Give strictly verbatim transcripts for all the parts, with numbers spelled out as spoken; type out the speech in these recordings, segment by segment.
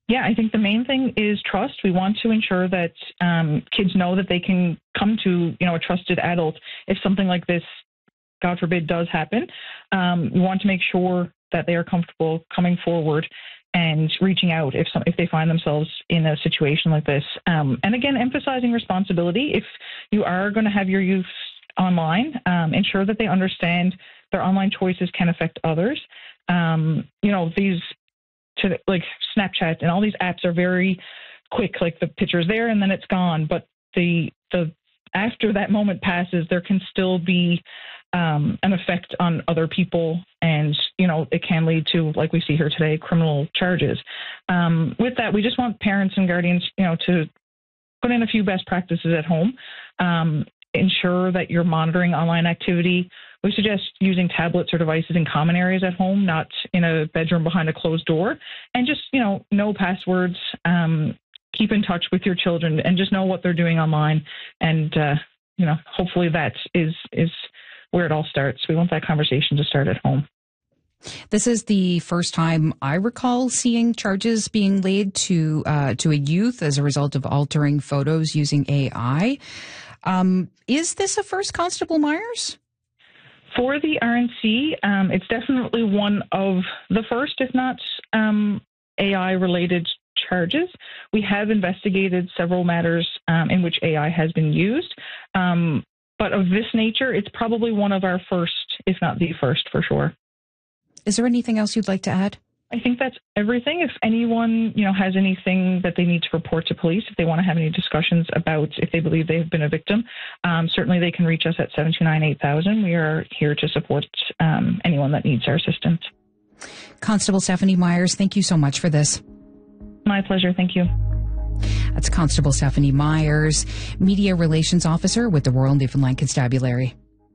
Yeah, I think the main thing is trust. We want to ensure that um, kids know that they can come to, you know, a trusted adult if something like this, God forbid, does happen. Um, we want to make sure that they are comfortable coming forward and reaching out if some, if they find themselves in a situation like this. Um, and again, emphasizing responsibility. If you are going to have your youth online, um, ensure that they understand their online choices can affect others. Um, you know, these to like Snapchat and all these apps are very quick, like the picture's there and then it's gone. But the the after that moment passes, there can still be um, an effect on other people, and you know it can lead to, like we see here today, criminal charges. Um, with that, we just want parents and guardians, you know, to put in a few best practices at home. Um, ensure that you're monitoring online activity. We suggest using tablets or devices in common areas at home, not in a bedroom behind a closed door. And just, you know, no passwords. Um, keep in touch with your children and just know what they're doing online. And, uh, you know, hopefully that is, is where it all starts. We want that conversation to start at home. This is the first time I recall seeing charges being laid to uh, to a youth as a result of altering photos using A I. Um, is this a first, Constable Myers? For the R N C, um, it's definitely one of the first, if not um, A I-related charges. We have investigated several matters um, in which A I has been used. Um, but of this nature, it's probably one of our first, if not the first, for sure. Is there anything else you'd like to add? I think that's everything. If anyone, you know, has anything that they need to report to police, if they want to have any discussions about if they believe they have been a victim, um, certainly they can reach us at seven two nine, eight thousand. We are here to support um, anyone that needs our assistance. Constable Stephanie Myers, thank you so much for this. My pleasure. Thank you. That's Constable Stephanie Myers, Media Relations Officer with the Royal Newfoundland Constabulary.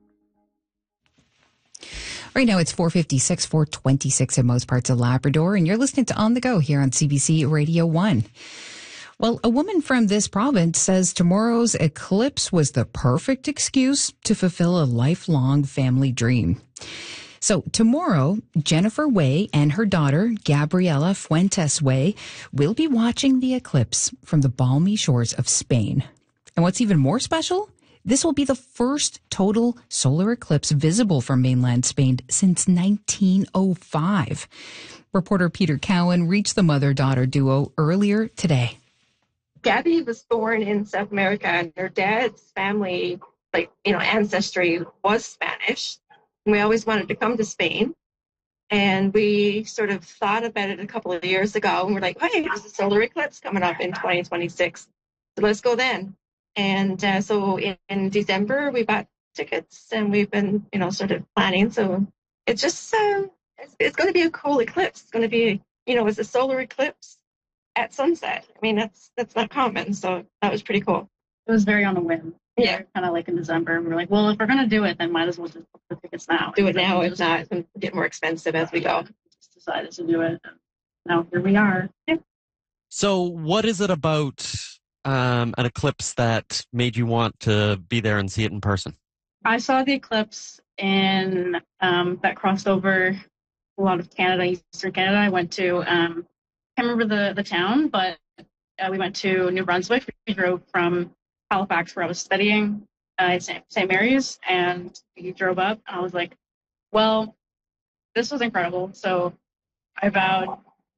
Right now it's four fifty-six, four twenty-six in most parts of Labrador, and you're listening to On the Go here on C B C Radio one. Well, a woman from this province says tomorrow's eclipse was the perfect excuse to fulfill a lifelong family dream. So tomorrow, Jennifer Way and her daughter, Gabriela Fuentes Way, will be watching the eclipse from the balmy shores of Spain. And what's even more special? This will be the first total solar eclipse visible from mainland Spain since nineteen oh five. Reporter Peter Cowan reached the mother-daughter duo earlier today. Gabby was born in South America, and her dad's family, like, you know, ancestry was Spanish. We always wanted to come to Spain. And we sort of thought about it a couple of years ago, and we're like, hey, there's a solar eclipse coming up in twenty twenty-six. So let's go then. And uh, so in, in December, we bought tickets, and we've been, you know, sort of planning. So it's just, uh, it's, it's going to be a cool eclipse. It's going to be, you know, it's a solar eclipse at sunset. I mean, that's that's not common. So that was pretty cool. It was very on a whim. Yeah. Kind of like in December. We were like, well, if we're going to do it, then might as well just book the tickets now. Do it now. If not, it's going to get more expensive as we go. Just decided to do it. Now here we are. Yeah. So what is it about um, an eclipse that made you want to be there and see it in person? I saw the eclipse in um, that crossed over a lot of Canada, Eastern Canada. I went to, um, I can't remember the, the town, but uh, we went to New Brunswick. We drove from Halifax, where I was studying uh, Saint Mary's, and we drove up, and I was like, well, this was incredible. So I vowed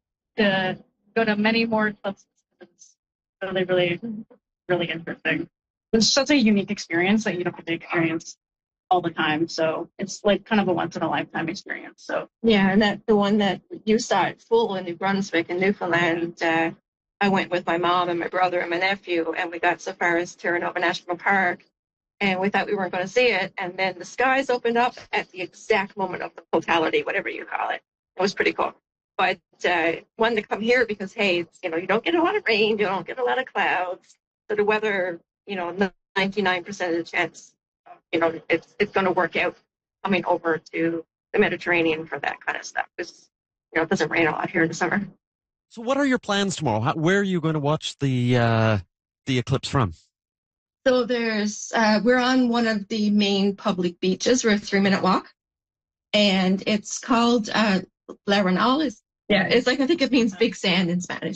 to go to many more eclipses. It's really, really, really interesting. It's such a unique experience that you don't get to experience all the time. So it's like kind of a once in a lifetime experience. So yeah, and that the one that you saw it full in New Brunswick and Newfoundland, uh, I went with my mom and my brother and my nephew, and we got so far as Terra Nova National Park, and we thought we weren't going to see it, and then the skies opened up at the exact moment of the totality, whatever you call it. It was pretty cool. But uh, wanted to come here because, hey, it's, you know, you don't get a lot of rain, you don't get a lot of clouds, so the weather, you know, ninety-nine percent of the chance, you know, it's it's going to work out coming over to the Mediterranean for that kind of stuff, because, you know, it doesn't rain a lot here in the summer. So what are your plans tomorrow? How, where are you going to watch the uh, the eclipse from? So there's, uh, we're on one of the main public beaches. We're a three-minute walk, and it's called uh, La Renal. Yeah, it's like, I think it means big sand in Spanish.